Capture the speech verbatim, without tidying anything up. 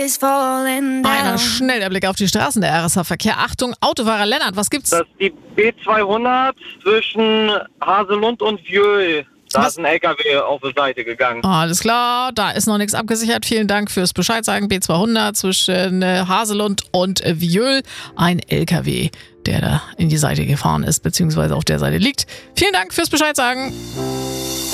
is falling Einmal down. schnell der Blick auf die Straßen, der R S H-Verkehr. Achtung, Autofahrer Lennart, was gibt's? Das ist die B zweihundert zwischen Haselund und Jöhl. Da Was? ist ein L K W auf die Seite gegangen. Alles klar, da ist noch nichts abgesichert. Vielen Dank fürs Bescheid sagen. B zweihundert zwischen äh, Haselund und äh, Viöl. Ein L K W, der da in die Seite gefahren ist, beziehungsweise auf der Seite liegt. Vielen Dank fürs Bescheid sagen.